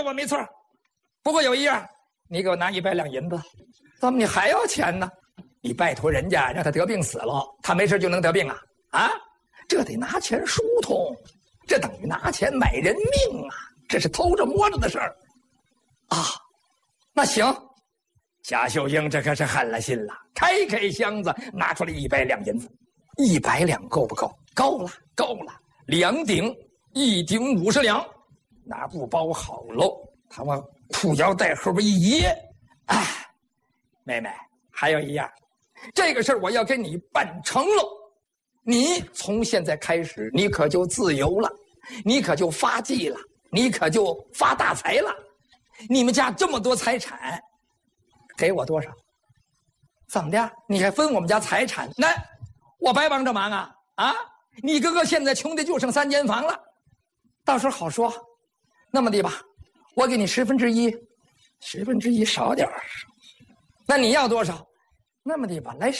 个我没错，不过有一样，你给我拿100两银子。怎么你还要钱呢？你拜托人家让他得病死了，他没事就能得病啊？啊，这得拿钱疏通，这等于拿钱买人命啊！这是偷着摸着的事儿啊。那行，贾秀英这可是狠了心了，开箱子拿出来100两银子。100两够不够？够了，够了，2顶，1顶50两，拿布包好喽。他往裤腰带后边一掖，哎，妹妹，还有一样，这个事儿我要跟你办成了，你从现在开始，你可就自由了，你可就发迹了，你可就发大财了。你们家这么多财产，给我多少？怎么的？你还分我们家财产？那我白帮这忙啊！啊，你哥哥现在穷的就剩3间房了，到时候好说。那么的吧，我给你1/10，1/10少点儿。那你要多少？那么的吧，来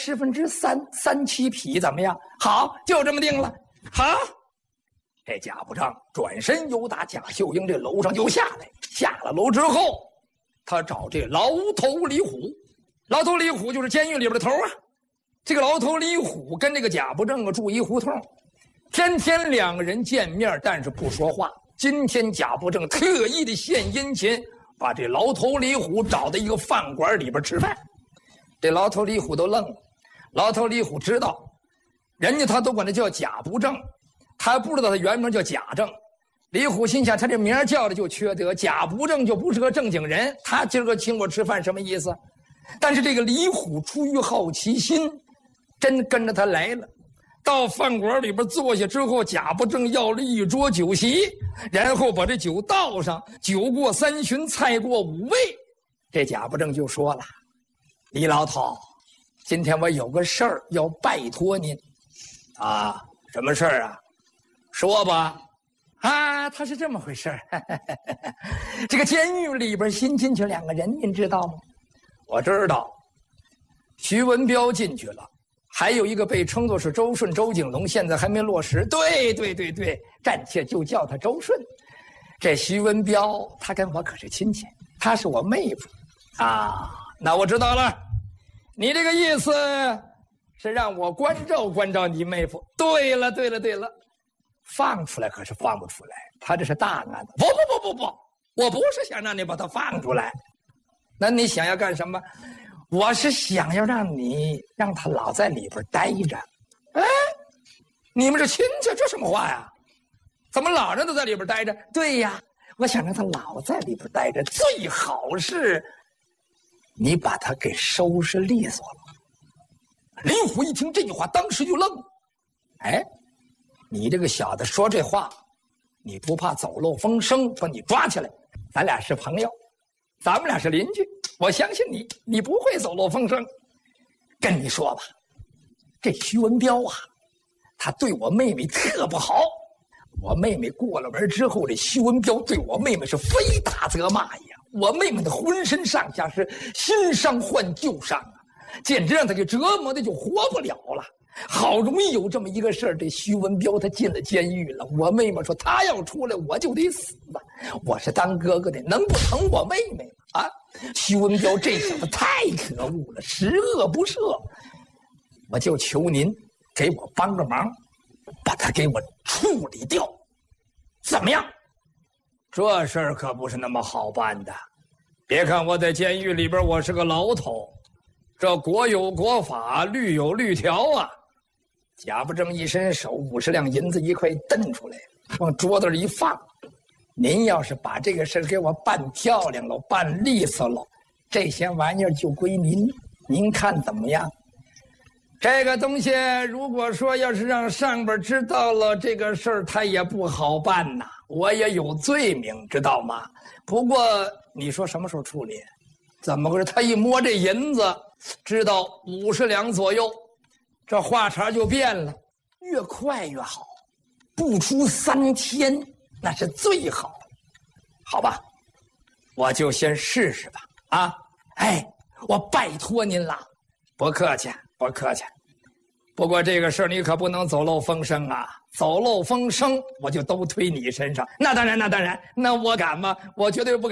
3/3，3/7匹怎么样？好，就这么定了。好，这贾不正转身由打贾秀英这楼上就下来，下了楼之后，他找这牢头李虎。牢头李虎就是监狱里边的头啊。这个牢头李虎跟这个贾不正住一胡同，天天2个人见面，但是不说话。今天贾不正特意的献殷勤，把这牢头李虎找到一个饭馆里边吃饭。这牢头李虎都愣了。牢头李虎知道，人家他都管他叫贾不正，他不知道他原名叫贾正。李虎心想，他这名叫的就缺德，贾不正就不是个正经人，他今儿个请我吃饭什么意思？但是这个李虎出于好奇心，真跟着他来了。到饭馆里边坐下之后，贾不正要了一桌酒席，然后把这酒倒上，酒过3巡，菜过5味。这贾不正就说了：“李老头，今天我有个事儿要拜托您。”啊，什么事儿啊？说吧。啊，他是这么回事儿。这个监狱里边新进去2个人，您知道吗？我知道，徐文彪进去了。还有一个被称作是周顺、周景龙，现在还没落实。对，暂且就叫他周顺。这徐文彪，他跟我可是亲戚，他是我妹夫啊。那我知道了，你这个意思是让我关照你妹夫。对了，放出来可是放不出来，他这是大案子。不，我不是想让你把他放出来。那你想要干什么？我是想要让他老在里边待着。哎，你们是亲戚，这什么话呀？怎么老人都在里边待着？对呀，我想让他老在里边待着，最好是你把他给收拾利索了。李虎一听这句话，当时就愣了。哎，你这个小子说这话，你不怕走漏风声，把你抓起来？咱俩是朋友，咱们俩是邻居，我相信你不会走漏风声。跟你说吧，这徐文彪啊，他对我妹妹特不好。我妹妹过了门之后，这徐文彪对我妹妹是非打则骂呀。我妹妹的浑身上下是新伤换旧伤啊，简直让她给折磨的就活不了了。好容易有这么一个事儿，这徐文彪他进了监狱了。我妹妹说他要出来我就得死吧，我是当哥哥的，能不疼我妹妹啊？徐文彪这小子太可恶了，十恶不赦。我就求您给我帮个忙，把他给我处理掉，怎么样？这事儿可不是那么好办的。别看我在监狱里边我是个牢头，这国有国法，律有律条啊。贾不正一伸手，50两银子一块蹬出来，往桌子里一放。您要是把这个事给我办漂亮了，办利索了，这些玩意儿就归您，您看怎么样？这个东西如果说要是让上边知道了这个事儿，他也不好办呐，我也有罪名，知道吗？不过你说什么时候处理？怎么回事？他一摸这银子，知道50两左右，这话茬就变了，越快越好，不出3天那是最好的，好吧？我就先试试吧。啊，哎，我拜托您了，不客气，不客气。不过这个事儿你可不能走漏风声啊！走漏风声，我就都推你身上。那当然，那我敢吗？我绝对不敢。